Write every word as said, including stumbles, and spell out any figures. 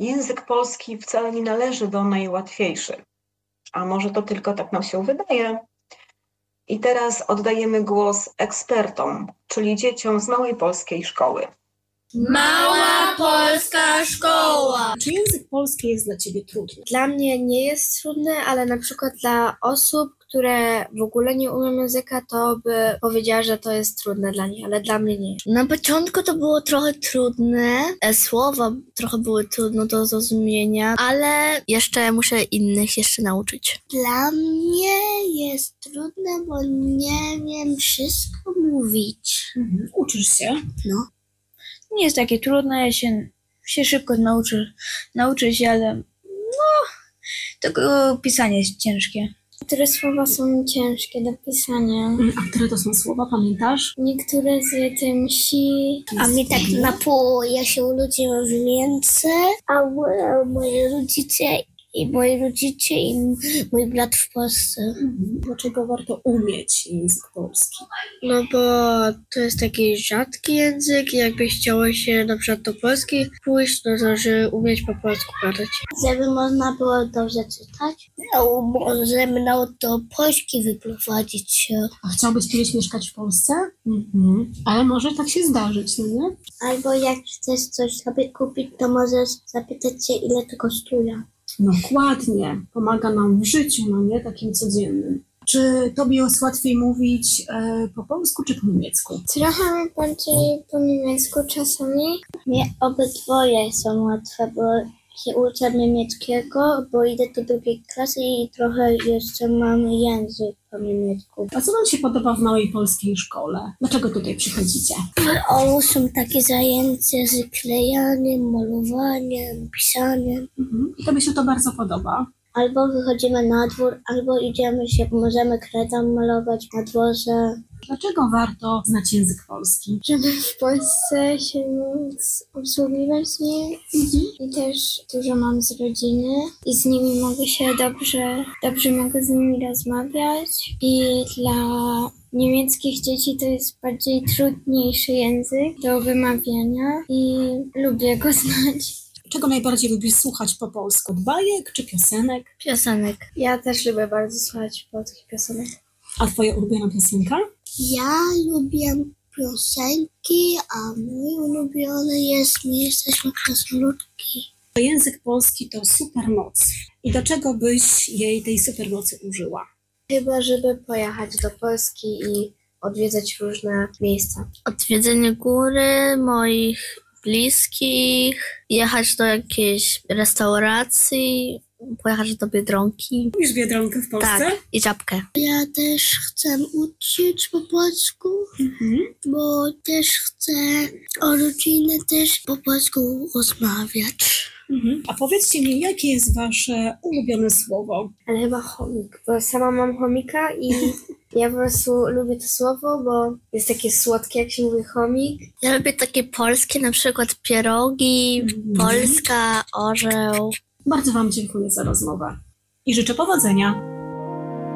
Język polski wcale nie należy do najłatwiejszych, a może to tylko tak nam się wydaje. I teraz oddajemy głos ekspertom, czyli dzieciom z małej polskiej szkoły. Mała polska szkoła. Czy język polski jest dla ciebie trudny? Dla mnie nie jest trudny, ale na przykład dla osób, które w ogóle nie umieją języka, to by powiedziała, że to jest trudne dla nich, ale dla mnie nie. Na początku to było trochę trudne, e, słowa trochę były trudne do zrozumienia, ale jeszcze muszę innych jeszcze nauczyć. Dla mnie jest trudne, bo nie wiem wszystko mówić. Mhm. Uczysz się? No. Nie jest takie trudne, ja się, się szybko nauczy, nauczę się, ale no, tylko pisanie jest ciężkie. Niektóre słowa są ciężkie do pisania. A które to są słowa, pamiętasz? Niektóre z tym si. A mi tak na pół, ja się urodziłam w Niemczech, a mo- moi rodzice i moi rodzice i m- mój brat w Polsce. Mhm. Dlaczego warto umieć język polski? No bo to jest taki rzadki język i jakby chciało się na przykład do Polski pójść, no to żeby umieć po polsku gadać. Żeby można było dobrze czytać, a możemy na do Polski wyprowadzić się. A chciałbyś kiedyś mieszkać w Polsce? Mhm. Ale może tak się zdarzyć, no nie? Albo jak chcesz coś sobie kupić, to możesz zapytać się, ile to kosztuje. Dokładnie. Pomaga nam w życiu, no nie? Takim codziennym. Czy tobie jest łatwiej mówić e, po polsku czy po niemiecku? Trochę bardziej po niemiecku czasami. Nie, obydwoje są łatwe, bo się uczę niemieckiego, bo idę do drugiej klasy i trochę jeszcze mam język po niemiecku. A co wam się podoba w małej polskiej szkole? Dlaczego tutaj przychodzicie? O, są takie zajęcia z klejaniem, malowaniem, pisaniem. Mhm. I tobie się to bardzo podoba. Albo wychodzimy na dwór, albo idziemy się, możemy kredą malować na dworze. Dlaczego warto znać język polski? Żeby w Polsce się móc obsługiwać z nim i też dużo mam z rodziny i z nimi mogę się dobrze, dobrze mogę z nimi rozmawiać i dla niemieckich dzieci to jest bardziej trudniejszy język do wymawiania i lubię go znać. Czego najbardziej lubisz słuchać po polsku? Bajek czy piosenek? Piosenek. Ja też lubię bardzo słuchać polskich piosenek. A twoja ulubiona piosenka? Ja lubię piosenki, a mój ulubiony jest My jesteśmy krasnoludki. Język polski to supermoc. I do czego byś jej tej supermocy użyła? Chyba, żeby pojechać do Polski i odwiedzać różne miejsca. Odwiedzenie góry, moich bliskich, jechać do jakiejś restauracji, pojechać do Biedronki. Lubisz Biedronkę w Polsce? Tak, i Żabkę. Ja też chcę uczyć po polsku, Mhm. bo też chcę o rodzinie też po polsku rozmawiać. Mhm. A powiedzcie mi, jakie jest wasze ulubione słowo? Ale chyba chomik, bo sama mam chomika i ja po prostu lubię to słowo, bo jest takie słodkie, jak się mówi chomik. Ja lubię takie polskie, na przykład pierogi, Mhm. Polska, orzeł. Bardzo wam dziękuję za rozmowę i życzę powodzenia.